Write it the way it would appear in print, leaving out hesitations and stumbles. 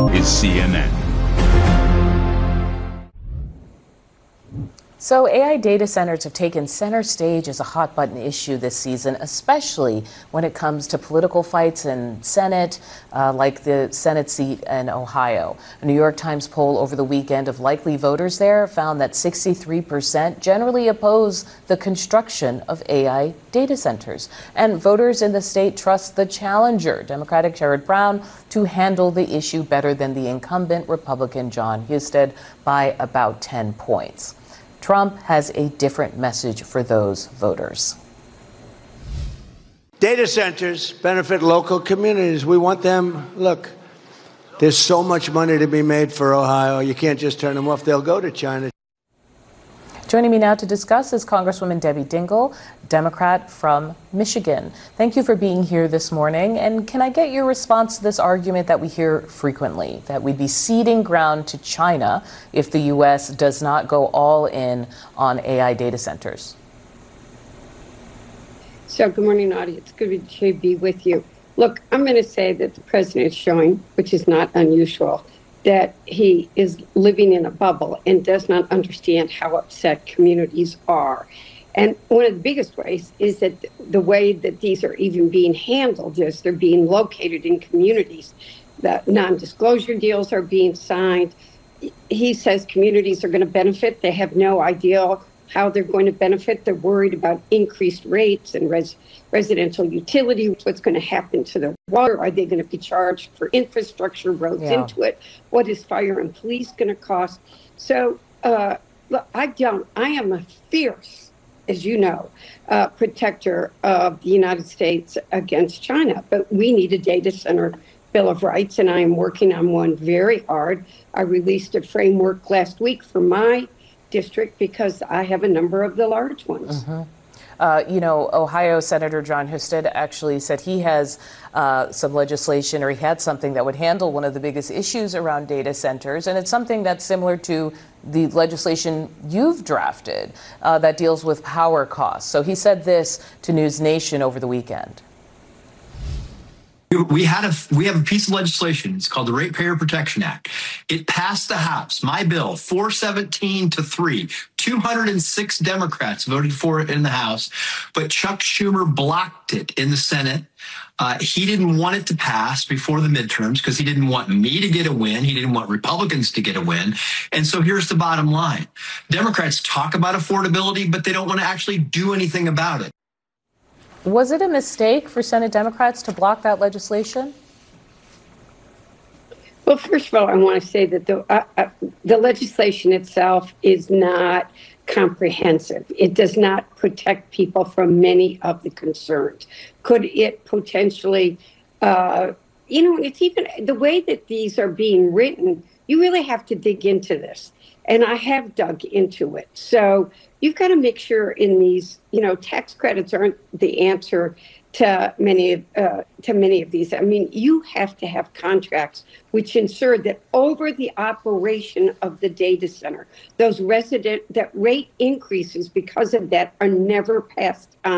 is CNN. So AI data centers have taken center stage as a hot button issue this season, especially when it comes to political fights in Senate, like the Senate seat in Ohio. A New York Times poll over the weekend of likely voters there found that 63% generally oppose the construction of AI data centers. And voters in the state trust the challenger, Democratic Sherrod Brown, to handle the issue better than the incumbent Republican Jon Husted by about 10 points. Trump has a different message for those voters. Data centers benefit local communities. We want them. Look, there's so much money to be made for Ohio. You can't just turn them off. They'll go to China. Joining me now to discuss is Congresswoman Debbie Dingell, Democrat from Michigan. Thank you for being here this morning. And can I get your response to this argument that we hear frequently, that we'd be ceding ground to China if the U.S. does not go all in on AI data centers? So good morning, audience. Good to be with you. Look, I'm going to say that the president is showing, which is not unusual, that he is living in a bubble and does not understand how upset communities are. And one of the biggest ways is that the way that these are even being handled is they're being located in communities. The non-disclosure deals are being signed. He says communities are going to benefit. They have no idea how they're going to benefit. They're worried about increased rates and residential utility. What's going to happen to the water? Are they going to be charged for infrastructure roads into it? What is fire and police going to cost? So, look, I am a fierce, as you know, protector of the United States against China. But we need a data center Bill of Rights, and I am working on one very hard. I released a framework last week for my district because I have a number of the large ones. Ohio Senator Jon Husted actually said he has some legislation, or he had something that would handle one of the biggest issues around data centers. And it's something that's similar to the legislation you've drafted that deals with power costs. So he said this to News Nation over the weekend. We have a piece of legislation. It's called the Ratepayer Protection Act. It passed the House. My bill, 417-3. 206 Democrats voted for it in the House, but Chuck Schumer blocked it in the Senate. He didn't want it to pass before the midterms because he didn't want me to get a win. He didn't want Republicans to get a win. And so here's the bottom line. Democrats talk about affordability, but they don't want to actually do anything about it. Was it a mistake for Senate Democrats to block that legislation? Well, first of all, I want to say that the legislation itself is not comprehensive. It does not protect people from many of the concerns. Could it potentially, it's even the way that these are being written, you really have to dig into this. And I have dug into it. So you've got to make sure in these, tax credits aren't the answer to many of these. I mean, you have to have contracts which ensure that over the operation of the data center, that rate increases because of that are never passed on.